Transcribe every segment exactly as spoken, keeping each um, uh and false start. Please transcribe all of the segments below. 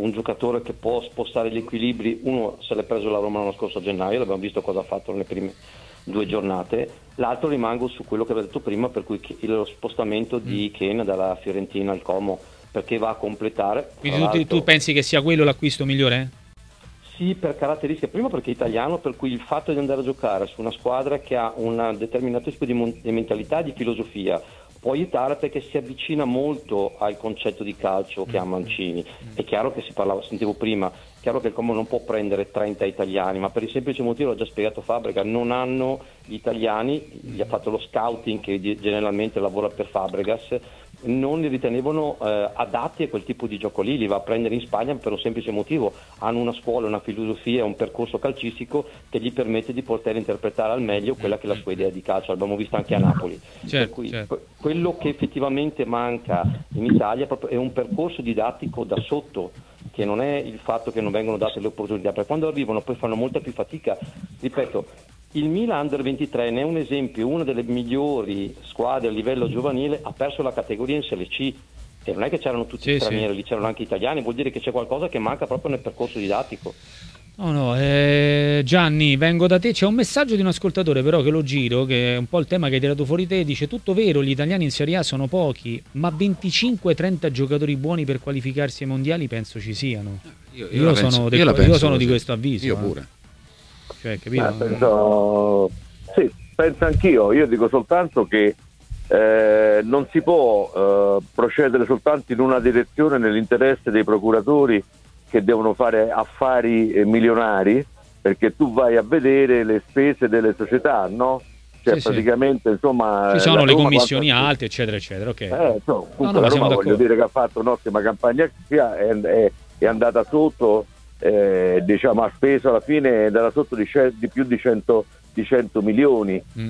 un giocatore che può spostare gli equilibri. Uno se l'è preso la Roma l'anno scorso a gennaio, l'abbiamo visto cosa ha fatto nelle prime due giornate, l'altro rimango su quello che avevo detto prima, per cui lo spostamento di Ken dalla Fiorentina al Como, perché va a completare. Quindi tu, tu pensi che sia quello l'acquisto migliore? Sì, per caratteristiche, prima perché è italiano, per cui il fatto di andare a giocare su una squadra che ha un determinato tipo di, mon- di mentalità, di filosofia, può aiutare perché si avvicina molto al concetto di calcio che ha Mancini. È chiaro che si parlava, sentivo prima, è chiaro che il Como non può prendere trenta italiani, ma per il semplice motivo, l'ha già spiegato Fabregas, non hanno gli italiani, gli ha fatto lo scouting che generalmente lavora per Fabregas, non li ritenevano eh, adatti a quel tipo di gioco lì, li va a prendere in Spagna per un semplice motivo: hanno una scuola, una filosofia, un percorso calcistico che gli permette di poter interpretare al meglio quella che è la sua idea di calcio. L'abbiamo visto anche a Napoli. Certo, per cui certo. quello che effettivamente manca in Italia è un percorso didattico da sotto, che non è il fatto che non vengono date le opportunità, perché quando arrivano poi fanno molta più fatica. Ripeto, il Milan Under ventitré ne è un esempio, una delle migliori squadre a livello giovanile, ha perso la categoria in Serie C, e non è che c'erano tutti sì, stranieri, sì. lì c'erano anche italiani, vuol dire che c'è qualcosa che manca proprio nel percorso didattico. No, no, eh, Gianni, vengo da te. C'è un messaggio di un ascoltatore però che lo giro, che è un po' il tema che hai tirato fuori te. Dice: tutto vero, gli italiani in Serie A sono pochi, ma venticinque trenta giocatori buoni per qualificarsi ai mondiali penso ci siano. Io, io, io sono, penso, io de- io sono così. di questo avviso. Io eh. pure. Cioè, capito? Beh, penso, sì, penso anch'io. Io dico soltanto che eh, non si può eh, procedere soltanto in una direzione nell'interesse dei procuratori che devono fare affari eh, milionari, perché tu vai a vedere le spese delle società, no? Cioè sì, praticamente sì. insomma ci sono le Roma commissioni quanto... alte eccetera eccetera, ok. Eh, insomma, comunque no, no, la Roma voglio d'accordo. dire che ha fatto un'ottima campagna, sia è, è, è andata sotto, eh, diciamo ha speso alla fine, è andata sotto di, di più di cento, di cento milioni. mm.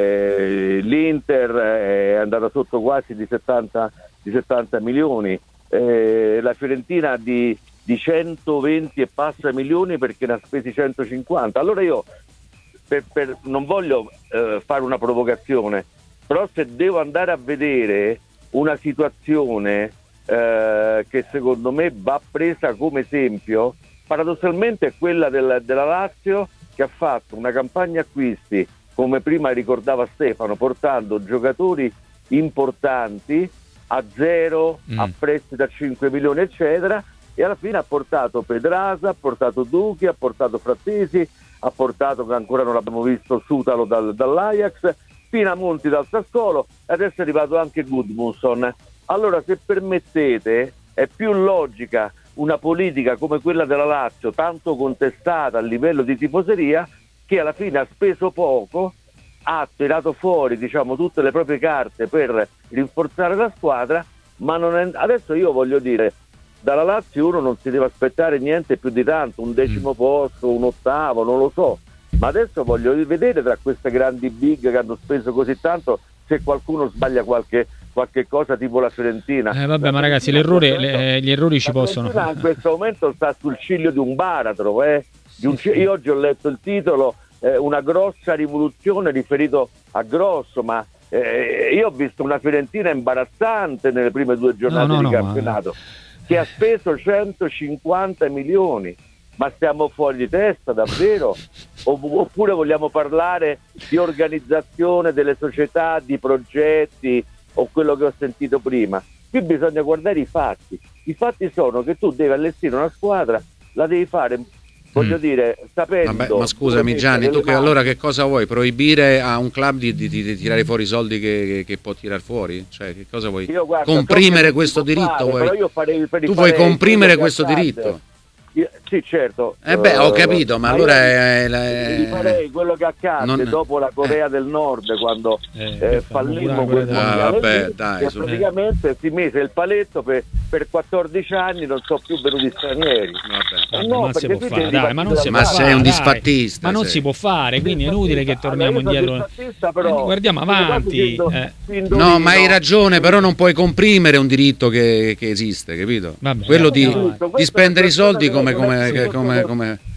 eh, l'Inter è andata sotto quasi di settanta, di settanta milioni, eh, la Fiorentina di, di centoventi e passa milioni perché ne ha spesi centocinquanta. Allora io per, per, non voglio eh, fare una provocazione, però se devo andare a vedere una situazione eh, che secondo me va presa come esempio, paradossalmente è quella del, della Lazio, che ha fatto una campagna acquisti, come prima ricordava Stefano, portando giocatori importanti a zero, mm. a prestito a cinque milioni eccetera, e alla fine ha portato Pedrasa, ha portato Duchi, ha portato Frattesi, ha portato, che ancora non l'abbiamo visto, Sutalo dal, dall'Ajax, Pinamonti dal Sassuolo, e adesso è arrivato anche Gudmundsson. Allora, se permettete, è più logica una politica come quella della Lazio, tanto contestata a livello di tifoseria, che alla fine ha speso poco, ha tirato fuori, diciamo, tutte le proprie carte per rinforzare la squadra, ma non è... adesso io voglio dire, dalla Lazio uno non si deve aspettare niente più di tanto, un decimo posto, un ottavo, non lo so, ma adesso voglio vedere tra queste grandi big che hanno speso così tanto se qualcuno sbaglia qualche, qualche cosa, tipo la Fiorentina. Eh vabbè, la ma ragazzi, l'errore, le, gli errori ci possono. La Fiorentina in questo momento sta sul ciglio di un baratro, eh? di un c- io oggi ho letto il titolo, eh, una grossa rivoluzione riferito a Grosso, ma eh, io ho visto una Fiorentina imbarazzante nelle prime due giornate no, no, di no, campionato, ma... che ha speso centocinquanta milioni. Ma stiamo fuori di testa davvero? Oppure vogliamo parlare di organizzazione delle società, di progetti, o quello che ho sentito prima? Qui bisogna guardare i fatti. I fatti sono che tu devi allestire una squadra, la devi fare, voglio mm. dire, sapendo... Vabbè, ma scusami Gianni, tu che allora che cosa vuoi? Proibire a un club di, di, di tirare fuori i soldi che, che, che può tirar fuori? Cioè, che cosa vuoi? Io, guarda, comprimere questo diritto? Fare, vuoi? Però io farei, farei, tu vuoi comprimere questo accade. diritto? Io, sì, certo. Eh beh, ho capito, ma, ma allora è, è, è... farei quello che accadde non... dopo la Corea eh. del Nord, quando eh, eh, fallimmo quel mondiale, ah, vabbè, lì, dai, che su... praticamente si mise il paletto per, per quattordici anni, non so più venuti stranieri. Vabbè, eh no, non si può fare, dai, ma non si ma può sei fare, un dai. disfattista, ma non sei. si può fare, quindi è inutile che torniamo allora, indietro. Però, eh, guardiamo avanti. Findo, eh. No, ma hai ragione, però non puoi comprimere un diritto che, che esiste, capito? Vabbè, quello di, no, di spendere i soldi come, come, come, come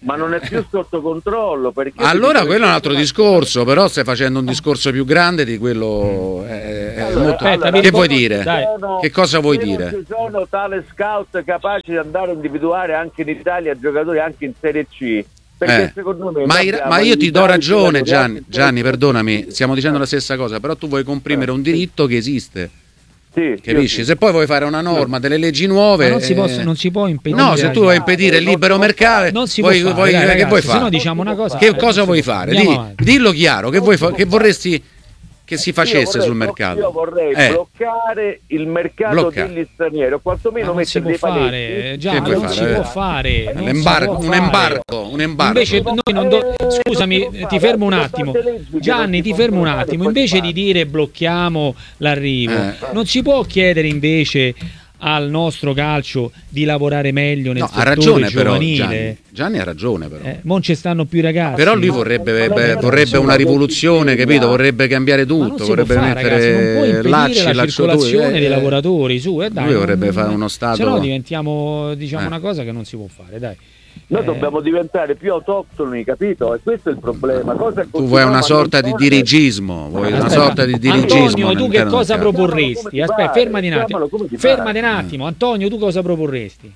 ma non è più sotto controllo. Perché allora quello è un altro discorso, però stai facendo un discorso più grande di quello. Eh, allora, molto... allora, che vuoi dire? Sono, che cosa vuoi se dire? Non ci sono tale scout capaci di andare a individuare anche in Italia giocatori anche in Serie C. Perché Eh, secondo me ma, ma io ti do ragione, Gianni, Gianni, perdonami, stiamo dicendo la stessa cosa, però tu vuoi comprimere un diritto che esiste. Sì, capisci? Sì. Se poi vuoi fare una norma, delle leggi nuove, ma non si, eh... posso, non si può impedire. No, se tu vuoi impedire il libero mercato, non si vuoi, può fare, vuoi, dai, che ragazzi, vuoi fare? Se no diciamo una cosa. Che cosa vuoi fare? Di, dillo chiaro, che, vuoi fa- che vorresti che si facesse vorrei, sul mercato? Io vorrei eh. bloccare il mercato bloccare. degli stranieri, o quantomeno mettere dei paletti. Già, non fare? si può fare. Un embargo, un embargo, un embargo. Invece noi non do... Scusami, ti fermo un attimo. Gianni, ti fermo un attimo. Invece di dire blocchiamo l'arrivo, eh. non si può chiedere invece al nostro calcio di lavorare meglio nel no, settore ha ragione giovanile. Però, Gianni, Gianni ha ragione però. Eh, non ci stanno più ragazzi. Però lui vorrebbe, beh, vorrebbe una rivoluzione, capito? Vorrebbe cambiare tutto, vorrebbe fare, mettere lacci, la circolazione eh, dei lavoratori su, e dai, lui vorrebbe non, fare uno stato. Se no diventiamo, diciamo, eh. una cosa che non si può fare, dai. Noi eh. dobbiamo diventare più autoctoni, capito? E questo è il problema. Cosa tu vuoi una sorta di dirigismo, vuoi Aspetta, una sorta di dirigismo. Antonio, tu che cosa proporresti? Aspetta, pare, fermati un attimo. Fermati un attimo, Antonio, tu cosa proporresti?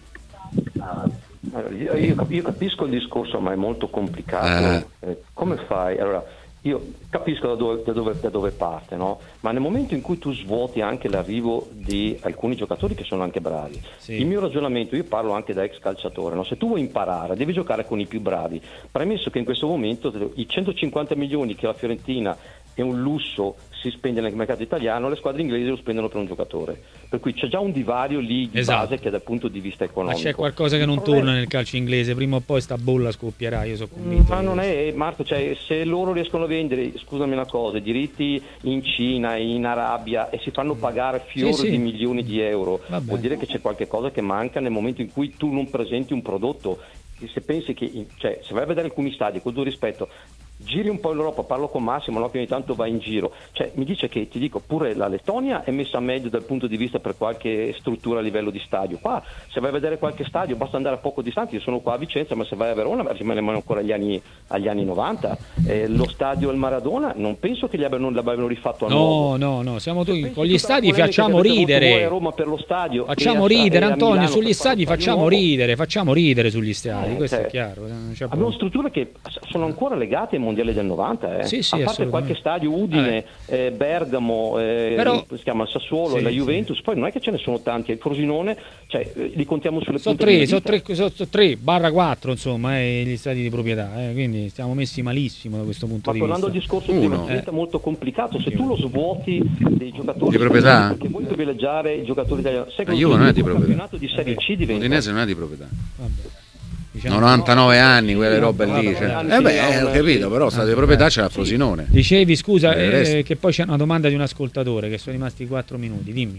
Allora, io, io, io capisco il discorso, ma è molto complicato. Eh. Eh, come fai? Allora, io capisco da dove, da, dove, da dove parte, no? Ma nel momento in cui tu svuoti anche l'arrivo di alcuni giocatori che sono anche bravi, sì. Il mio ragionamento, io parlo anche da ex calciatore, no? Se tu vuoi imparare devi giocare con i più bravi, premesso che in questo momento i centocinquanta milioni che la Fiorentina è un lusso si spende nel mercato italiano, le squadre inglesi lo spendono per un giocatore, per cui c'è già un divario lì di esatto. base che dal punto di vista economico. Ma c'è qualcosa che non torna nel calcio inglese, prima o poi sta bolla scoppierà, io sono convinto. Ma non è, Marco, cioè, se loro riescono a vendere, scusami una cosa, diritti in Cina, in Arabia e si fanno pagare fiori sì, sì. di milioni di euro, Vabbè. vuol dire che c'è qualche cosa che manca nel momento in cui tu non presenti un prodotto. Se pensi che, cioè, se vai a vedere alcuni stadi, con tutto rispetto, giri un po' in Europa, parlo con Massimo, no, che ogni tanto va in giro, cioè mi dice che, ti dico, pure la Lettonia è messa meglio dal punto di vista per qualche struttura a livello di stadio. Qua se vai a vedere qualche stadio basta andare a poco distanti, io sono qua a Vicenza, ma se vai a Verona rimaniamo ancora agli anni, agli anni novanta. Eh, lo stadio al Maradona non penso che gli abbiano, l'abbiano rifatto a nuovo. No, no, no, siamo tutti con gli stadi, facciamo ridere a Roma per lo stadio, facciamo ridere a, Antonio a sugli stadi facciamo nuovo. ridere facciamo ridere sugli stadi, eh, questo cioè, è chiaro. Abbiamo strutture che sono ancora legate ai mondiali del novanta. Eh. Sì, sì, a parte qualche stadio, Udine, eh, Bergamo, eh, Però, si chiama Sassuolo, sì, la Juventus, sì. Poi non è che ce ne sono tanti, il Frosinone, cioè li contiamo sulle sono punte tre, sono tre, sono tre barra quattro insomma, eh, gli stadi di proprietà, eh, quindi stiamo messi malissimo da questo punto Ma di vista. Ma tornando al discorso Uno. diventa eh. molto complicato, se tu lo svuoti dei giocatori di proprietà, perché vuoi privilegiare i giocatori italiani, la Juve non è di proprietà, il campionato di Serie C diventa Udinese non è di proprietà. Vabbè. Diciamo, novantanove anni, quelle robe lì. Cioè. Eh beh, ho capito, però sta di proprietà c'è la Frosinone. Dicevi, scusa, eh, che poi c'è una domanda di un ascoltatore, che sono rimasti quattro minuti, dimmi.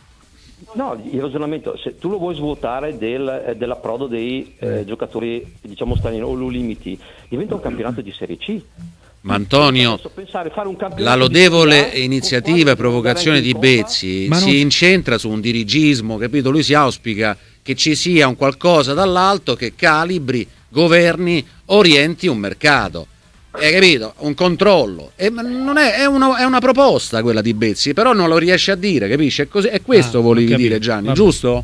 No, il ragionamento, se tu lo vuoi svuotare del, dell'approdo dei eh, giocatori, diciamo, stranieri o lo limiti, diventa un campionato di Serie C. Ma Antonio, la lodevole iniziativa e provocazione di Bezzi non... si incentra su un dirigismo, capito? Lui si auspica che ci sia un qualcosa dall'alto che calibri, governi, orienti un mercato. Hai capito? Un controllo. E non è, è, una, è una proposta quella di Bezzi, però non lo riesce a dire, capisci? È, così, è questo ah, volevi dire, Gianni, Vabbè. giusto?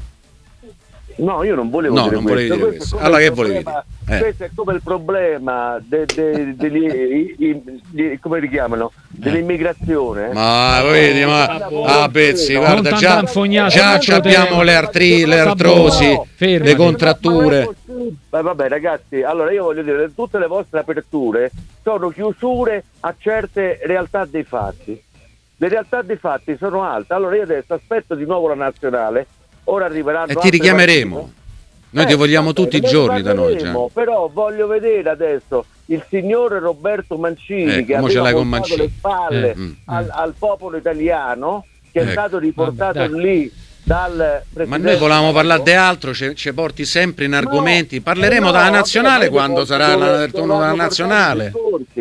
No, io non volevo no, dire non questo. Volevi dire questo. Allora che volevi dire? Eh. Questo è come il problema de, de, de, de, de, de, come li chiamano? Dell'immigrazione. Ma vedi, ma ah, Bezzi, guarda, già, già abbiamo le, artri, le artrosi, no, le contratture. Ma vabbè ragazzi, allora io voglio dire, tutte le vostre aperture sono chiusure a certe realtà dei fatti. Le realtà dei fatti sono alte. Allora io adesso aspetto di nuovo la nazionale. Ora arriveranno e ti richiameremo partite. Noi eh, ti vogliamo vabbè, tutti i giorni da noi già. Però voglio vedere adesso il signore Roberto Mancini eh, che ha voltato le spalle eh, al, al popolo italiano che eh. è stato riportato vabbè, lì dal presidente. Ma noi volevamo parlare di altro, ci porti sempre in argomenti. Parleremo no, dalla nazionale quando sarà il turno della nazionale. Eh.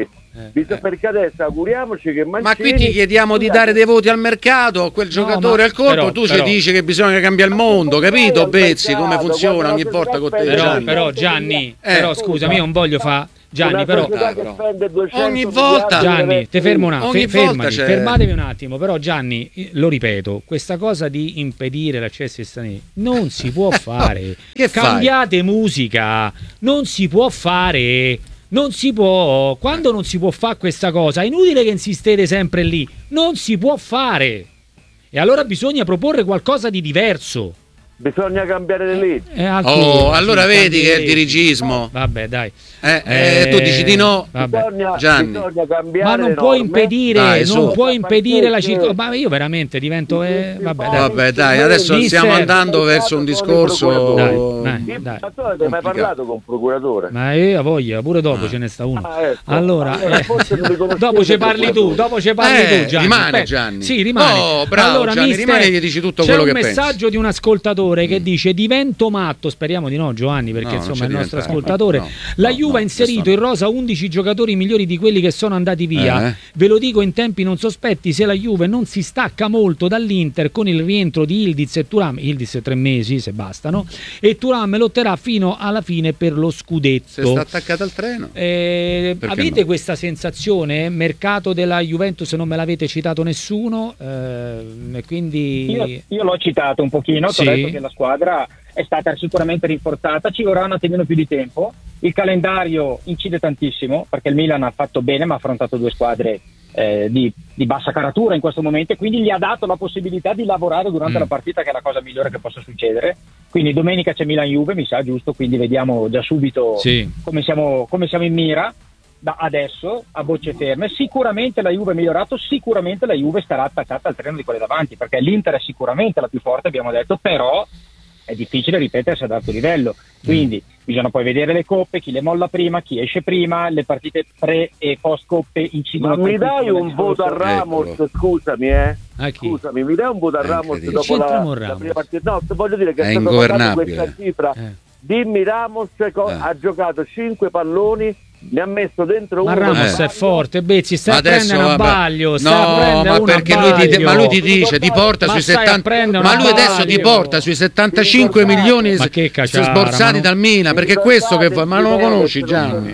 eh. perché adesso auguriamoci che Mancini... Ma qui ti chiediamo di dare dei voti al mercato, a quel giocatore no, al colpo, però, tu però, ci dici che bisogna cambiare il mondo, capito Bezzi, come funziona ogni volta con te? Però, però Gianni, eh. però scusami, io non voglio fare... Gianni, però, ah, però. ogni volta Gianni, te fermo un attimo, fe, fermati, fermatevi un attimo, però Gianni, lo ripeto, questa cosa di impedire l'accesso ai stranieri non si può fare. Che Cambiate fai? musica, non si può fare. Non si può, quando non si può fare questa cosa, è inutile che insistete sempre lì, non si può fare. E allora bisogna proporre qualcosa di diverso. Bisogna cambiare le leggi. Eh, oh, allora vedi che è il dirigismo. Vabbè, dai. Eh, eh, tu dici di no. Bisogna, Gianni. bisogna cambiare ma non le puoi norme. impedire, dai, non su. puoi impedire la circolazione. Ma io veramente divento. Eh, vabbè, dai. Vabbè, dai, adesso Mister... stiamo andando verso un discorso. Dai, dai, dai. Ma tu hai mai parlato con il procuratore? Ma io voglia, pure dopo ah. ce ne sta uno. Ah, ecco. Allora, allora eh, dopo ci parli tu, dopo ci parli eh, tu, Gianni. Rimane Beh, Gianni. Sì, rimane. Oh, bravo, allora, Gianni, mister, rimane e gli dici tutto quello che pensi. C'è un messaggio di un ascoltatore che dice: divento matto, speriamo di no, Giovanni, perché no, insomma è il nostro ascoltatore. No, la no, Juve no, ha inserito in rosa undici giocatori migliori di quelli che sono andati via. Eh. Ve lo dico in tempi non sospetti, se la Juve non si stacca molto dall'Inter con il rientro di Ildiz e Thuram, Ildiz tre mesi se bastano, e Thuram lotterà fino alla fine per lo scudetto. Se sta attaccato al treno. Eh, avete no? questa sensazione? Mercato della Juventus non me l'avete citato nessuno, eh, quindi... Io, io l'ho citato un pochino, sì. Ti ho detto che la squadra è stata sicuramente rinforzata, ci vorrà un attimino più di tempo, il calendario incide tantissimo perché il Milan ha fatto bene ma ha affrontato due squadre eh, di, di bassa caratura in questo momento e quindi gli ha dato la possibilità di lavorare durante mm. la partita, che è la cosa migliore che possa succedere. Quindi domenica c'è Milan-Juve, mi sa, giusto, quindi vediamo già subito sì. come, siamo, come siamo in mira da adesso a bocce ferme. Sicuramente la Juve è migliorato, sicuramente la Juve starà attaccata al treno di quelle davanti, perché l'Inter è sicuramente la più forte, abbiamo detto, però è difficile ripetersi ad alto livello, quindi mm. bisogna poi vedere le coppe, chi le molla prima, chi esce prima, le partite pre e post coppe incidono. Ma mi dai un voto a Ramos, Eccolo. scusami eh scusami, mi dai un voto a Ramos dopo la, Ramos. la prima partita? No, voglio dire che è, è stato ingovernabile questa cifra. Eh. Dimmi Ramos eh. ha giocato cinque palloni, ne ha messo dentro ma uno. Ramos eh. è forte, Bezzi, stai a prendere un abbaglio, no, ma perché lui ti, ma lui ti dice ti porta ma sui settanta, ma lui adesso ti porta sui settantacinque milioni ma che cacciara, sborsati non... dal Milan, perché è questo che vuoi, ma non lo conosci Gianni?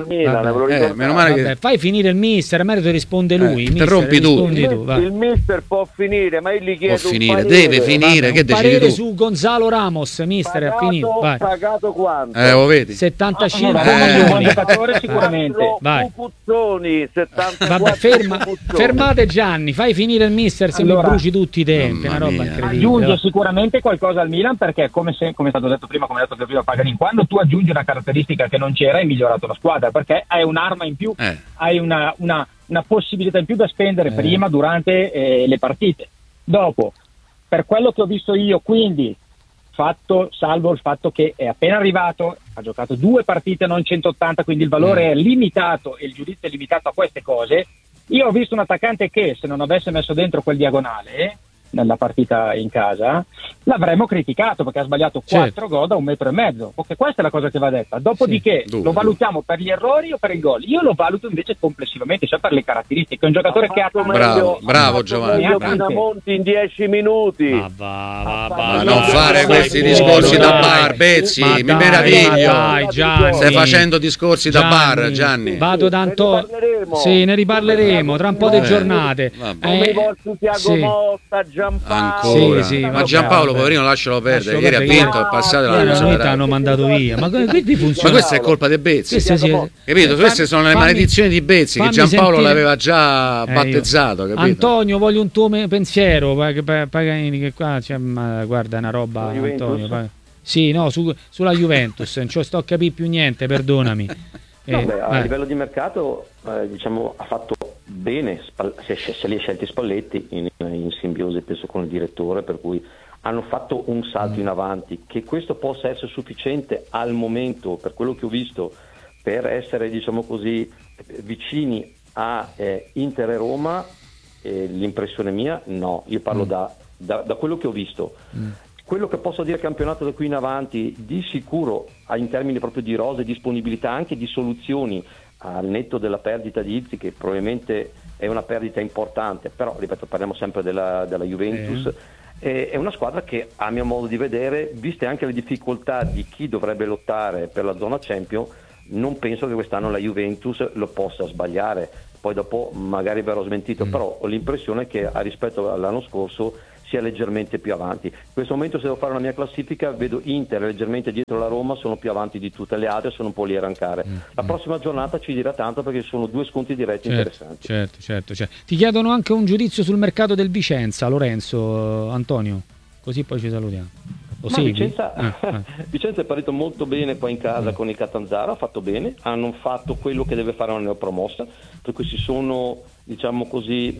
Eh, meno male che fai finire il mister, a merito risponde lui, eh, interrompi tu. Il, tu il mister può finire, ma io gli chiedo può finire, un deve finire, che decidi tu? Su Gonzalo Ramos, mister, pagato, è finito, vai. Pagato quanto? Eh, lo vedi? settantacinque milioni. Eh. Sicuramente. Vai. Pupuzzoni, settantaquattro. Vabbè, ferma, fermate Gianni, fai finire il mister se allora, mi bruci tutti i tempi, una roba incredibile. Aggiunge sicuramente qualcosa al Milan, perché come, se, come è stato detto prima, come ha detto prima Paganin, quando tu aggiungi una caratteristica che non c'era hai migliorato la squadra, perché hai un'arma in più, eh. hai una, una, una possibilità in più da spendere eh. prima, durante eh, le partite. Dopo, per quello che ho visto io, quindi fatto salvo il fatto che è appena arrivato, ha giocato due partite non centottanta, quindi il valore mm. è limitato e il giudizio è limitato a queste cose. Io ho visto un attaccante che, se non avesse messo dentro quel diagonale nella partita in casa, l'avremmo criticato perché ha sbagliato quattro certo. gol da un metro e mezzo, perché questa è la cosa che va detta. Dopodiché sì, dove, lo valutiamo per gli errori o per il gol? Io lo valuto invece complessivamente, cioè per le caratteristiche. È un giocatore che ha bravo, bravo Giovanni, Monti in dieci minuti. Ma va, va, va, ma non fare questi discorsi da bar, Bezzi, mi meraviglio. Dai, Gianni. Stai facendo discorsi da bar, Gianni. Vado tanto. Sì, ne riparleremo tra un po' di giornate. Come vostro Tiago Motta, Ancora, sì, sì, ma Giampaolo vabbè. Poverino lascialo perdere, ieri ha vinto, è passato la notte hanno mandato via, ma, qui ma questa è colpa di Bezzi, sì, sì. capito? Queste sono le fammi, maledizioni di Bezzi che Giampaolo sentire. l'aveva già battezzato, eh, Antonio, voglio un tuo pensiero, Paganini, che qua c'è, ma guarda, una roba, Antonio, Pag... sì, no, su, sulla Juventus, non ci sto a capire più niente, perdonami. Eh, Vabbè, a eh. livello di mercato eh, diciamo ha fatto bene, se, se li ha scelti Spalletti in, in simbiosi penso con il direttore, per cui hanno fatto un salto in avanti. Che questo possa essere sufficiente al momento, per quello che ho visto, per essere diciamo così vicini a eh, Inter e Roma, eh, l'impressione mia no, io parlo mm. da, da, da quello che ho visto. mm. Quello che posso dire campionato da qui in avanti, di sicuro in termini proprio di rose, disponibilità anche di soluzioni al netto della perdita di Izzi, che probabilmente è una perdita importante, però ripeto, parliamo sempre della, della Juventus, eh. è una squadra che a mio modo di vedere, viste anche le difficoltà di chi dovrebbe lottare per la zona Champions, non penso che quest'anno la Juventus lo possa sbagliare. Poi dopo magari verrò smentito, mm. però ho l'impressione che a rispetto all'anno scorso sia leggermente più avanti. In questo momento, se devo fare una mia classifica, vedo Inter leggermente dietro la Roma, sono più avanti di tutte le altre, sono un po' lì a rancare. Mm. La prossima giornata ci dirà tanto, perché sono due scontri diretti certo, interessanti. Certo, certo, certo. Ti chiedono anche un giudizio sul mercato del Vicenza, Lorenzo, Antonio, così poi ci salutiamo. Ma Vicenza, ah, ah. Vicenza è partito molto bene qua in casa mm. con il Catanzaro, ha fatto bene, hanno fatto quello che deve fare una neopromossa, per cui si sono, diciamo così,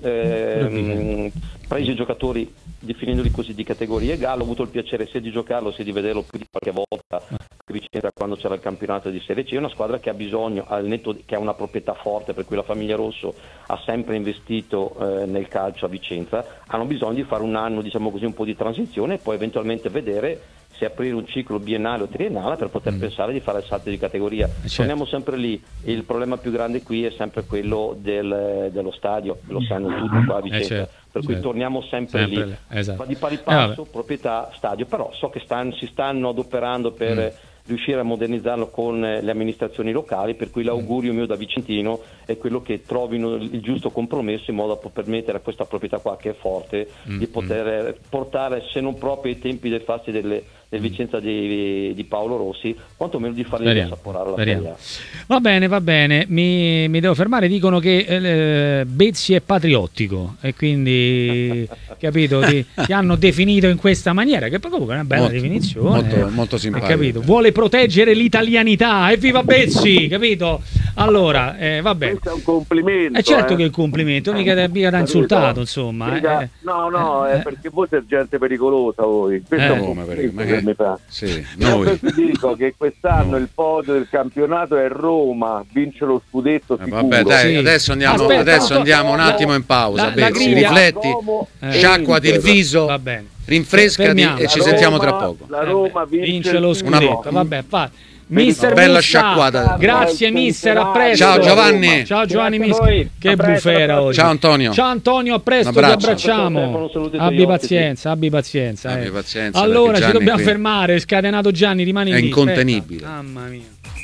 eh, presi i giocatori, definendoli così, di categorie. Gallo ho avuto il piacere sia di giocarlo sia di vederlo più di qualche volta Vicenza quando c'era il campionato di Serie C. È una squadra che ha bisogno, al netto, che ha una proprietà forte, per cui la famiglia Rosso ha sempre investito eh, nel calcio a Vicenza. Hanno bisogno di fare un anno, diciamo così, un po' di transizione e poi eventualmente vedere se aprire un ciclo biennale o triennale per poter mm. pensare di fare il salto di categoria. Certo. Torniamo sempre lì, il problema più grande qui è sempre quello del, dello stadio, lo sanno tutti qua a Vicenza, eh certo, per cui certo. torniamo sempre, sempre lì, esatto. Ma di pari passo, eh, proprietà, stadio, però so che stan, si stanno adoperando per mm. riuscire a modernizzarlo con le amministrazioni locali, per cui l'augurio mio da vicentino è quello che trovino il giusto compromesso in modo da permettere a questa proprietà qua, che è forte, mm. di poter portare, se non proprio ai tempi del fasti delle del Vicenza di, di Paolo Rossi, quantomeno di farli assaporare la Serie A. Va bene, va bene, mi, mi devo fermare. Dicono che eh, Bezzi è patriottico e quindi capito, ti, ti hanno definito in questa maniera, che proprio è una bella molto, definizione, molto, molto simpatico, capito? Vuole proteggere l'italianità, evviva Bezzi, capito? Allora, eh, vabbè, questo è un complimento, è certo eh. che è un complimento, mica ti ha insultato, insomma, mica, eh. no no eh, è perché voi siete gente pericolosa, voi, questo eh. è un complimento. Sì, noi. Io dico che quest'anno no. il podio del campionato è Roma, vince lo scudetto sicuro. Eh, vabbè, dai, sì. adesso andiamo, Aspetta, adesso no, andiamo un attimo in pausa, la, Bezzi, la rifletti, eh. sciacquati il viso, va bene. Rinfrescati e ci Roma, sentiamo tra poco. La Roma vince, vince lo scudetto, vabbè, fa. Mister bella Mussa, sciacquata. Grazie mister, a presto. Ciao Giovanni. Ciao Giovanni Mister. Che bufera oggi. Ciao Antonio. Ciao Antonio, a presto, ti abbracciamo. Abbi pazienza, abbi pazienza. Abbi eh. pazienza. Allora ci dobbiamo qui fermare, scatenato Gianni, rimani è lì. incontenibile. Aspetta. Mamma mia.